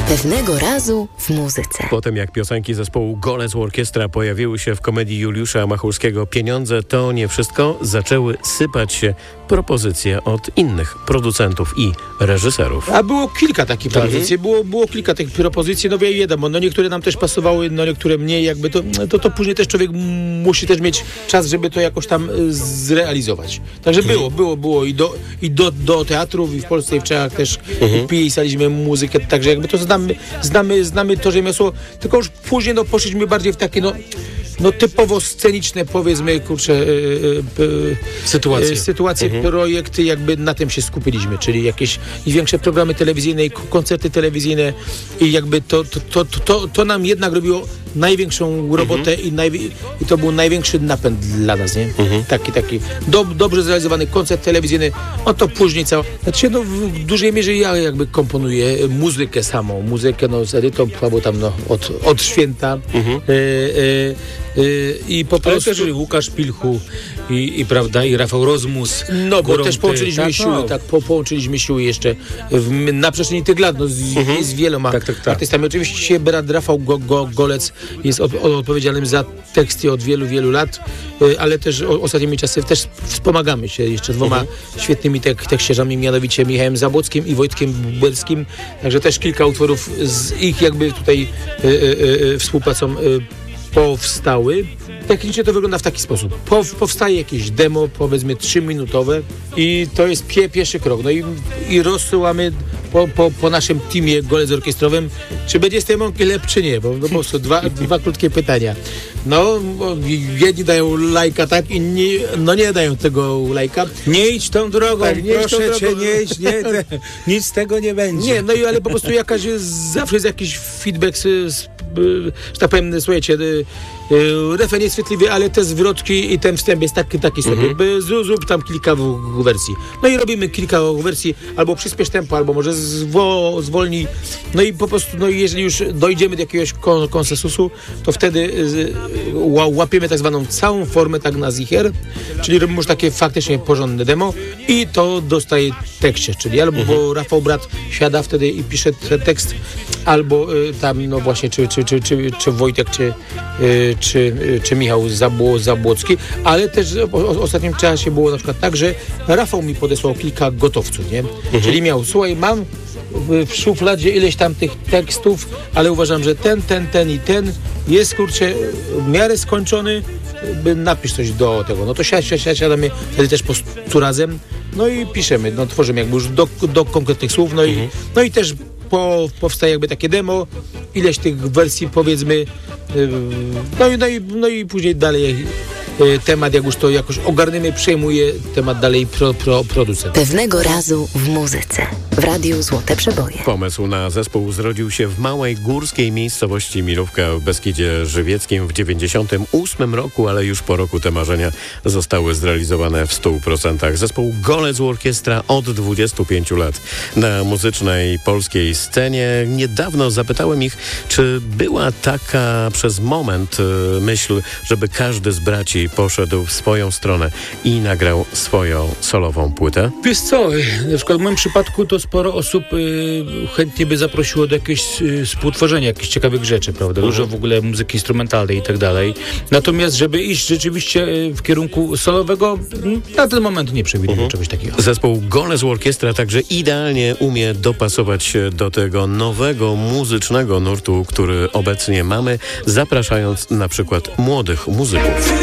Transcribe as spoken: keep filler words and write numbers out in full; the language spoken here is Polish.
Pewnego razu w muzyce. Potem jak piosenki zespołu Golec Orkiestra pojawiły się w komedii Juliusza Machulskiego Pieniądze to nie wszystko, zaczęły sypać się propozycje od innych producentów i reżyserów. A było kilka takich Tak. propozycji, było, było kilka takich propozycji, no wie wiadomo, no niektóre nam też pasowały, no niektóre mniej, jakby to, to, to później też człowiek musi też mieć czas, żeby to jakoś tam y, zrealizować. Także było, było, było i do, i do, do teatrów, i w Polsce, i w Czechach też Mhm. pisaliśmy muzykę, także jakby to znamy, znamy, znamy to rzemiosło, tylko już później no poszliśmy bardziej w takie no no typowo sceniczne, powiedzmy, kurczę, yy, yy, Sytuacje. Yy, sytuacje, Mhm. projekty, jakby na tym się skupiliśmy, czyli jakieś i większe programy telewizyjne, i koncerty telewizyjne i jakby to, to, to, to, to nam jednak robiło największą robotę i, najwi- i to był największy napęd dla nas, nie? Mhm. Taki, taki do, dobrze zrealizowany koncert telewizyjny, no to później cała, znaczy no w dużej mierze ja jakby komponuję muzykę samą, muzykę no z Edytą, albo tam no od, od święta Mhm. yy, yy, yy, i po Ale prostu... też i Łukasz Pilchu i, i prawda, i Rafał Rozmus. No, bo Górą też ty, połączyliśmy tak, siły, no. tak, po, połączyliśmy siły jeszcze w, na przestrzeni tych lat, no, z, z wieloma Tak, tak, tak. artystami. Oczywiście dzisiaj brat Rafał Go, Go, Golec jest od, od, odpowiedzialnym za teksty od wielu, wielu lat, y, ale też o, ostatnimi czasy też wspomagamy się jeszcze dwoma świetnymi tek, tekściarzami, mianowicie Michałem Zabłockim i Wojtkiem Błelskim, także też kilka utworów z ich jakby tutaj y, y, y, współpracą y, powstały. Technicznie to wygląda w taki sposób. Po, powstaje jakieś demo, powiedzmy trzyminutowe i to jest pie, pierwszy krok. No i, i rozsyłamy po, po, po naszym teamie Golec Orkiestrowym, czy będzie z tej mąki lep, czy nie, bo no, po prostu dwa, dwa krótkie pytania. No, bo jedni dają lajka, tak, inni no nie dają tego lajka. Nie idź tą drogą, Tak, nie idź tą proszę cię, drogą. nie idź, nie, te, nic z tego nie będzie. Nie, no i ale po prostu jakaś jest, zawsze jest jakiś feedback, z, z, że tak powiem, słuchajcie, y, y, refren jest chwytliwy, ale te zwrotki i ten wstęp jest taki, taki sobie. Mhm. Zrób, zrób tam kilka w, w wersji. No i robimy kilka wersji, albo przyspiesz tempo, albo może zwo, zwolnij. No i po prostu, no i jeżeli już dojdziemy do jakiegoś kon, konsensusu, to wtedy y, ła, łapiemy tak zwaną całą formę, tak na zicher, czyli robimy już takie faktycznie porządne demo i to dostaje tekście, czyli albo bo Rafał Brat siada wtedy i pisze te tekst, albo y, tam no właśnie czy, czy, czy, czy, czy Wojtek, czy, y, czy, y, czy Michał Zabło, Zabłocki, ale też w o, ostatnim czasie było na przykład tak, że Rafał mi podesłał kilka gotowców, nie? Czyli miał, słuchaj, mam w, w szufladzie ileś tam tych tekstów, ale uważam, że ten, ten, ten i ten jest, kurczę, w miarę skończony, by napisz coś do tego. No to siad, siad, siad, siadamy wtedy też po stu razem, no i piszemy, no tworzymy jakby już do, do konkretnych słów, no, i, no i też po, powstaje jakby takie demo, ileś tych wersji powiedzmy, yy, no, i, no, i, no i później dalej yy, temat, jak już to jakoś ogarniemy, przejmuje temat dalej pro, pro, producent. Pewnego razu w muzyce. W Radiu Złote Przeboje. Pomysł na zespół zrodził się w małej górskiej miejscowości Milówka w Beskidzie Żywieckim w dziewięćdziesiątym ósmym roku, ale już po roku te marzenia zostały zrealizowane w stu procentach. Zespół Golec Orkiestra od dwudziestu pięciu lat na muzycznej polskiej scenie. Niedawno zapytałem ich, czy była taka przez moment y, myśl, żeby każdy z braci poszedł w swoją stronę i nagrał swoją solową płytę? Wiesz co, na przykład w moim przypadku to sporo osób y, chętnie by zaprosiło do jakiegoś y, współtworzenia jakichś ciekawych rzeczy, prawda? Dużo w ogóle muzyki instrumentalnej i tak dalej. Natomiast, żeby iść rzeczywiście y, w kierunku solowego, y, na ten moment nie przewiduję czegoś takiego. Zespół Golec Orkiestra także idealnie umie dopasować się do tego nowego muzycznego nurtu, który obecnie mamy, zapraszając na przykład młodych muzyków.